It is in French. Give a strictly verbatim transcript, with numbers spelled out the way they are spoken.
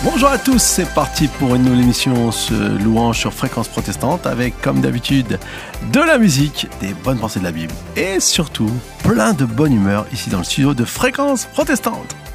Bonjour à tous, c'est parti pour une nouvelle émission ce louange sur Fréquence Protestante avec, comme d'habitude, de la musique, des bonnes pensées de la Bible et surtout plein de bonne humeur ici dans le studio de Fréquence Protestante.